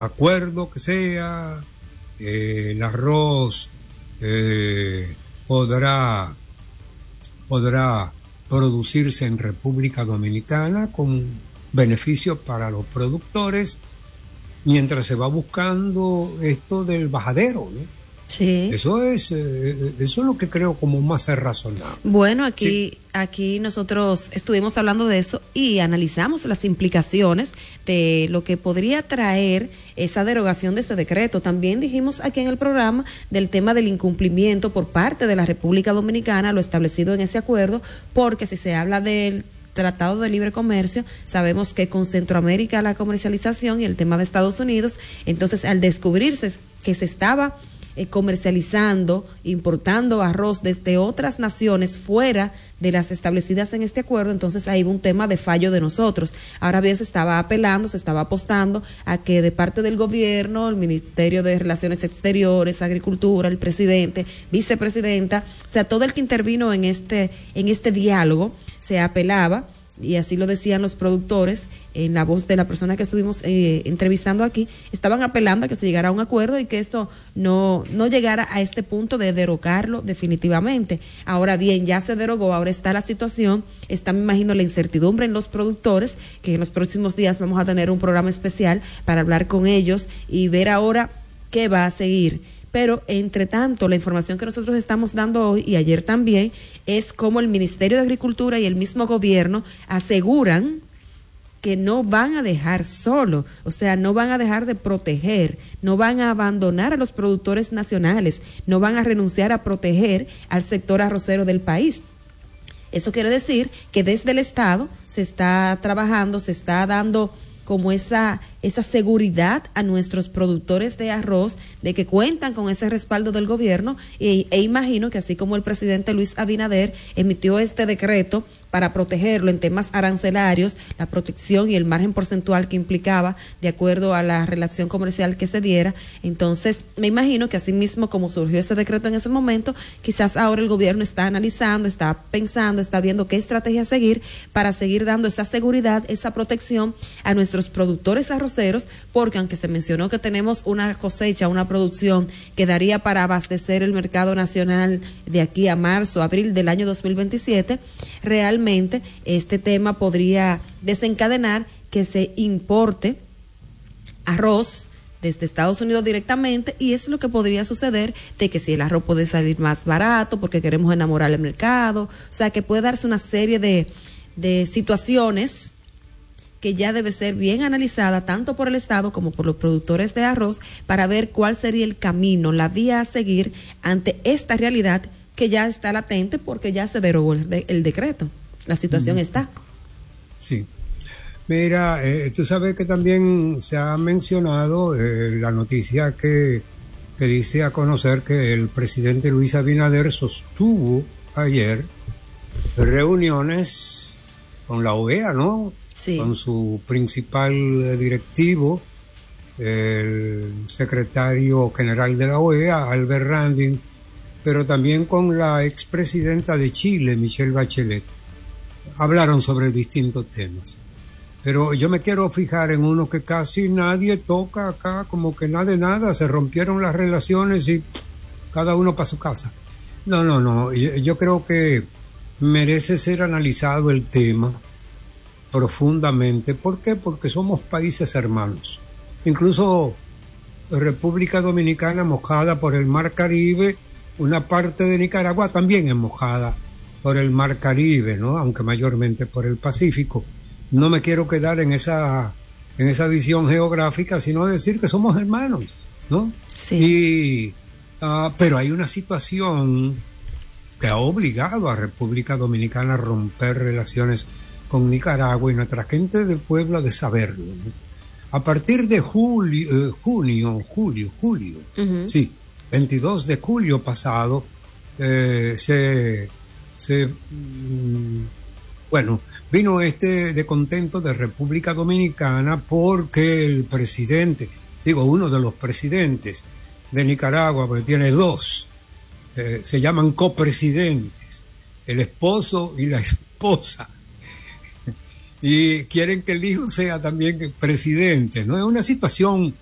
acuerdo que sea, el arroz podrá producirse en República Dominicana con beneficios para los productores, mientras se va buscando esto del bajadero, ¿no? Sí. Eso es lo que creo como más razonable. Bueno, Sí. aquí nosotros estuvimos hablando de eso y analizamos las implicaciones de lo que podría traer esa derogación de ese decreto. También dijimos aquí en el programa del tema del incumplimiento por parte de la República Dominicana, lo establecido en ese acuerdo, porque si se habla del Tratado de Libre Comercio, sabemos que con Centroamérica la comercialización y el tema de Estados Unidos, entonces al descubrirse que se estaba comercializando, importando arroz desde otras naciones fuera de las establecidas en este acuerdo, entonces ahí hubo un tema de fallo de nosotros. Ahora bien, se estaba apelando, se estaba apostando a que de parte del gobierno, el Ministerio de Relaciones Exteriores, Agricultura, el presidente, vicepresidenta, o sea, todo el que intervino en este diálogo, se apelaba, y así lo decían los productores, en la voz de la persona que estuvimos entrevistando aquí, estaban apelando a que se llegara a un acuerdo y que esto no llegara a este punto de derogarlo definitivamente. Ahora bien, ya se derogó, ahora está la situación, está, me imagino, la incertidumbre en los productores, que en los próximos días vamos a tener un programa especial para hablar con ellos y ver ahora qué va a seguir. Pero, entre tanto, la información que nosotros estamos dando hoy y ayer también es cómo el Ministerio de Agricultura y el mismo gobierno aseguran que no van a dejar solo, o sea, no van a dejar de proteger, no van a abandonar a los productores nacionales, no van a renunciar a proteger al sector arrocero del país. Eso quiere decir que desde el Estado se está trabajando, se está dando como esa seguridad a nuestros productores de arroz de que cuentan con ese respaldo del gobierno e imagino que así como el presidente Luis Abinader emitió este decreto para protegerlo en temas arancelarios, la protección y el margen porcentual que implicaba de acuerdo a la relación comercial que se diera, entonces me imagino que así mismo como surgió ese decreto en ese momento, quizás ahora el gobierno está analizando, está pensando, está viendo qué estrategia seguir para seguir dando esa seguridad, esa protección a nuestros productores arroceros, porque aunque se mencionó que tenemos una cosecha, una producción que daría para abastecer el mercado nacional de aquí a marzo, abril del año 2027, realmente este tema podría desencadenar que se importe arroz desde Estados Unidos directamente, y es lo que podría suceder de que si el arroz puede salir más barato porque queremos enamorar al mercado, o sea que puede darse una serie de situaciones que ya debe ser bien analizada tanto por el Estado como por los productores de arroz para ver cuál sería el camino, la vía a seguir ante esta realidad que ya está latente porque ya se derogó el decreto. La situación está. Sí. Mira, tú sabes que también se ha mencionado la noticia que dice a conocer que el presidente Luis Abinader sostuvo ayer reuniones con la OEA, ¿no? Sí. Con su principal directivo, el secretario general de la OEA, Albert Randin, pero también con la expresidenta de Chile, Michelle Bachelet. Hablaron sobre distintos temas. Pero yo me quiero fijar en uno que casi nadie toca acá, como que nada de nada, se rompieron las relaciones y cada uno para su casa. No, yo creo que merece ser analizado el tema profundamente. ¿Por qué? Porque somos países hermanos. Incluso República Dominicana mojada por el Mar Caribe, una parte de Nicaragua también es mojada por el Mar Caribe, ¿no? Aunque mayormente por el Pacífico. No me quiero quedar en esa visión geográfica, sino decir que somos hermanos, ¿no? Sí. Pero hay una situación que ha obligado a República Dominicana a romper relaciones con Nicaragua, y nuestra gente del pueblo ha de saberlo, ¿no? A partir de julio, sí, 22 de julio pasado, vino este descontento de República Dominicana porque el presidente, uno de los presidentes de Nicaragua, porque tiene dos, se llaman copresidentes, el esposo y la esposa, y quieren que el hijo sea también presidente, ¿no? Es una situación